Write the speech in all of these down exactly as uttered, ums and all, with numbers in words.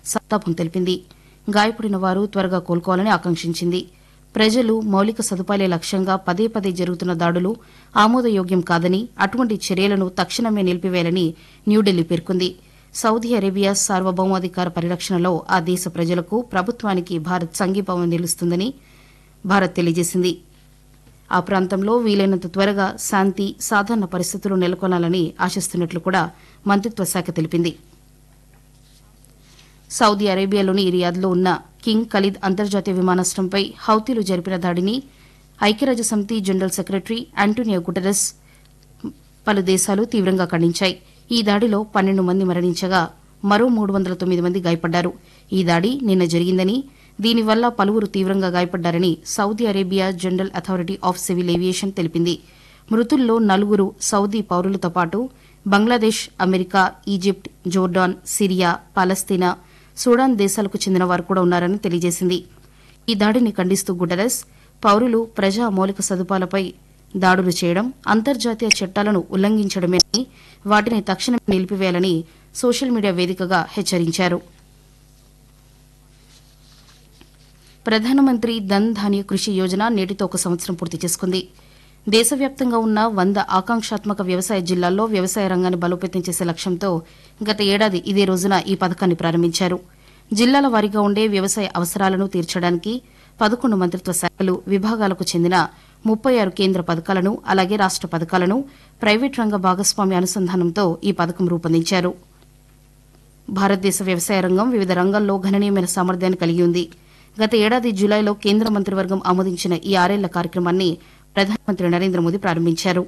సంతాపం తెలిపింది. గాయపడిన వారు త్వరగా కోలుకోవాలని ఆకాంక్షించింది. ప్రజలు మౌలిక సదుపాయాలే లక్ష్యంగా పదే పదే జరుగుతున్న దాడులు ఆమోదయోగ్యం కాదని, అటువంటి చర్యలను తక్షణమే నిలిపివేయాలని న్యూఢిల్లీ పేర్కొంది. సౌదీ అరేబియా సార్వభౌమాధికార పరిరక్షణలో ఆ దేశ ప్రజలకు, ప్రభుత్వానికి భారత్ సంఘీభావం నిలుస్తుందని భారత్ తెలియజేసింది. ఆ ప్రాంతంలో వీలైనంత త్వరగా శాంతి, సాధారణ పరిస్థితులు నెలకొనాలని ఆశిస్తున్నట్లు కూడా మంత్రిత్వ శాఖ తెలిపింది. సౌదీ అరేబియాలోని రియాద్లో ఉన్న కింగ్ ఖలీద్ అంతర్జాతీయ విమానాశ్రయంపై హౌతీలు జరిపిన దాడిని ఐక్యరాజ్యసమితి జనరల్ సెక్రటరీ ఆంటోనియో గుటెరస్ పలు దేశాలు తీవ్రంగా ఖండించాయి. ఈ దాడిలో పన్నెండు మంది మరణించగా మరో మూడు వందల తొమ్మిది మంది గాయపడ్డారు. ఈ దాడి నిన్న జరిగిందని, దీనివల్ల పలువురు తీవ్రంగా గాయపడ్డారని Saudi Arabia general authority of civil aviation తెలిపింది. మృతుల్లో నలుగురు సౌదీ పౌరులతో పాటు Bangladesh, America, Egypt, Jordan, Syria, పాలస్తీనా, సూడాన్ దేశాలకు చెందిన వారు కూడా ఉన్నారని తెలియజేసింది. ఈ దాడిని ఖండిస్తూ గుటెరస్ పౌరులు ప్రజా మౌలిక సదుపాయాలపై దాడులు చేయడం అంతర్జాతీయ చట్టాలను ఉల్లంఘించడమేనని, వాటిని తక్షణమే నిలిపివేయాలని సోషల్ మీడియా వేదికగా హెచ్చరించారు. ప్రధానమంత్రి ధన్ ధాన్య కృషి యోజన నేటితో ఒక సంవత్సరం పూర్తి చేసుకుంది. దేశవ్యాప్తంగా ఉన్న వంద ఆకాంక్షాత్మక వ్యవసాయ జిల్లాల్లో వ్యవసాయ రంగాన్ని బలోపేతం చేసే లక్ష్యంతో గత ఏడాది ఇదే రోజున ఈ పథకాన్ని ప్రారంభించారు. జిల్లాల వారీగా ఉండే వ్యవసాయ అవసరాలను తీర్చడానికి పదకొండు మంత్రిత్వ శాఖలు, విభాగాలకు చెందిన ముప్పై ఆరు కేంద్ర పథకాలను, అలాగే రాష్ట పథకాలను ప్రైవేట్ రంగ భాగస్వామ్య అనుసంధానంతో ఈ పథకం రూపొందించారు. భారతదేశ వ్యవసాయ రంగం వివిధ రంగాల్లో గణనీయమైన సామర్థ్యాన్ని కలిగి ఉంది. గత ఏడాది జులైలో కేంద్ర మంత్రివర్గం ఆమోదించిన ఈ ఆరేళ్ల కార్యక్రమాన్ని ప్రధానమంత్రి నరేంద్ర మోదీ ప్రారంభించారు.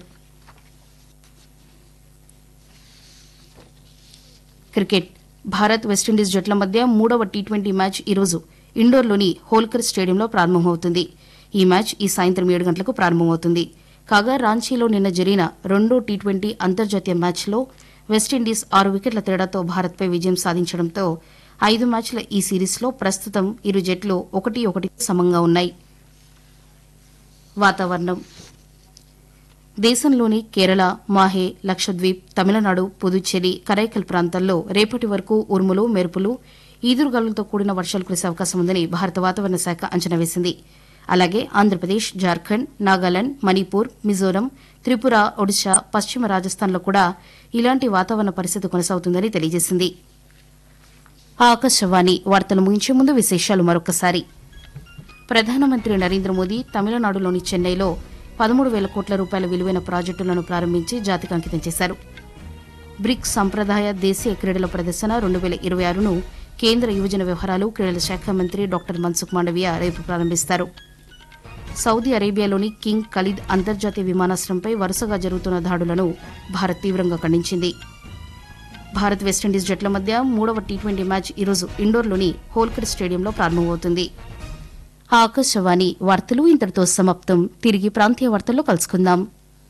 క్రికెట్ భారత్ వెస్టిండీస్ జట్ల మధ్య మూడవ టీ ట్వంటీ మ్యాచ్ ఈరోజు ఇండోర్లోని హోల్కర్ స్టేడియంలో ప్రారంభమవుతుంది. ఈ మ్యాచ్ ఈ సాయంత్రం ఏడు గంటలకు ప్రారంభమవుతుంది. కాగా రాంచీలో నిన్న జరిగిన రెండో టీ ట్వంటీ అంతర్జాతీయ మ్యాచ్లో వెస్టిండీస్ ఆరు వికెట్ల తేడాతో భారత్పై విజయం సాధించడంతో ఐదు మ్యాచ్ల ఈ సిరీస్లో ప్రస్తుతం ఇరు జట్లు ఒకటి ఒకటి సమంగా ఉన్నాయి. వాతావరణం దేశంలోని కేరళ, మాహే, లక్షద్వీప్, తమిళనాడు, పుదుచ్చేరి, కరైకల్ ప్రాంతాల్లో రేపటి వరకు ఉరుములు, మెరుపులు, ఈదురుగాలులతో కూడిన వర్షాలు కురిసే అవకాశం ఉందని భారత వాతావరణ శాఖ అంచనా వేసింది. అలాగే ఆంధ్రప్రదేశ్, జార్ఖండ్, నాగాలాండ్, మణిపూర్, మిజోరం, త్రిపుర, ఒడిశా, పశ్చిమ రాజస్థాన్లో కూడా ఇలాంటి వాతావరణ పరిస్థితి కొనసాగుతుందని తెలియజేసింది. ఆకాశవాణి వార్తలు ముగించే ముందు విశేషాలు మరొకసారి. ప్రధానమంత్రి నరేంద్ర మోదీ తమిళనాడులోని చెన్నైలో పదమూడు వేల కోట్ల రూపాయల విలువైన ప్రాజెక్టులను ప్రారంభించి జాతికి అంకితం చేశారు. బ్రిక్స్ సంప్రదాయ దేశీయ క్రీడల ప్రదర్శన రెండు వేల ఇరవై ఆరును కేంద్ర యువజన వ్యవహారాలు, క్రీడల శాఖ మంత్రి డాక్టర్ మన్సుఖ్ మాండవీయ రేపు ప్రారంభిస్తారు. సౌదీ అరేబియాలోని కింగ్ ఖలీద్ అంతర్జాతీయ విమానాశ్రయంపై వరుసగా జరుగుతున్న దాడులను భారత్ తీవ్రంగా ఖండించింది. భారత్ వెస్టిండీస్ జట్ల మధ్య మూడవ టీ ట్వంటీ మ్యాచ్ ఈరోజు ఇండోర్లోని హోల్కర్ స్టేడియంలో ప్రారంభమవుతుంది. ఆకాశవాణి వార్తలు ఇంతటితో సమాప్తం. తిరిగి ప్రాంతీయ వార్తల్లో కలుసుకుందాం.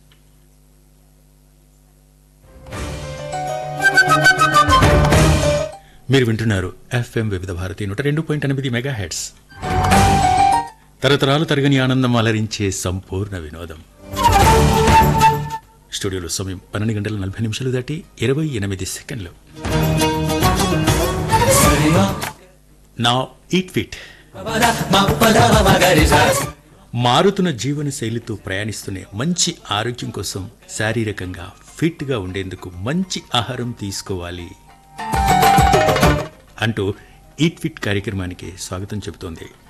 మీరు వింటున్నారు ఎఫ్ఎం వివిధ భారతి నూట రెండు పాయింట్ ఎనిమిది మెగా హెడ్స్. తరతరాలు తరగని ఆనందం అలరించే సంపూర్ణ వినోదం. స్టూడియోలో సమయం పన్నెండు గంటల నలభై నిమిషాలు దాటి ఇరవై ఎనిమిది సెకండ్లు. నా ఈట్ ఫిట్ మారుతున్న జీవన శైలితో ప్రయాణిస్తూనే మంచి ఆరోగ్యం కోసం శారీరకంగా ఫిట్ గా ఉండేందుకు మంచి ఆహారం తీసుకోవాలి అంటూ ఈట్ ఫిట్ కార్యక్రమానికి స్వాగతం చెబుతోంది